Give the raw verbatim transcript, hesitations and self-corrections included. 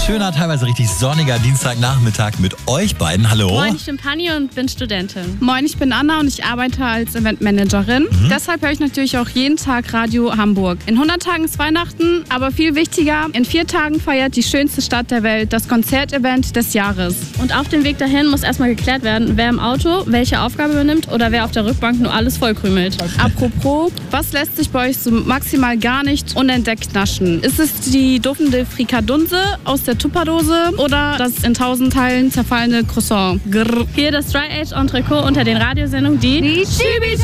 schöner, teilweise richtig sonniger Dienstagnachmittag mit euch beiden. Hallo. Moin, ich bin Pani und bin Studentin. Moin, ich bin Anna und ich arbeite als Eventmanagerin. Mhm. Deshalb höre ich natürlich auch jeden Tag Radio Hamburg. In hundert Tagen ist Weihnachten, aber viel wichtiger, in vier Tagen feiert die schönste Stadt der Welt das Konzertevent des Jahres. Und auf dem Weg dahin muss erstmal geklärt werden, wer im Auto welche Aufgabe übernimmt oder wer auf der Rückbank nur alles vollkrümelt. Apropos, was lässt sich bei euch so maximal gar nicht unentdeckt naschen? Ist es die duftende Frikadunse aus der Tupperdose oder das in tausend Teilen zerfallene Croissant? Grrr. Hier das Dry Age Entrecot unter den Radiosendungen, die Die Schiebis